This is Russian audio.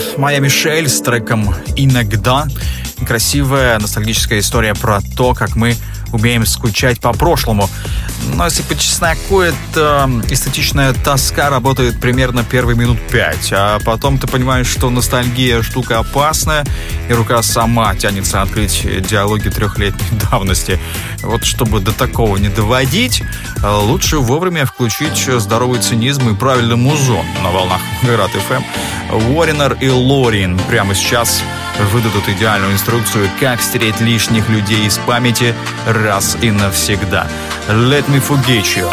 Моя Мишель с треком «Иногда». Красивая ностальгическая история про то, как мы умеем скучать по прошлому. Но если по чесноку, эта эстетичная тоска работает примерно первые минут 5, а потом ты понимаешь, что ностальгия штука опасная, и рука сама тянется открыть диалоги 3-летней давности. Вот чтобы до такого не доводить, лучше вовремя включить здоровый цинизм и правильный музон на волнах Град ФМ. Уорренер и Лорин прямо сейчас выдадут идеальную инструкцию, как стереть лишних людей из памяти раз и навсегда. Let me forget you.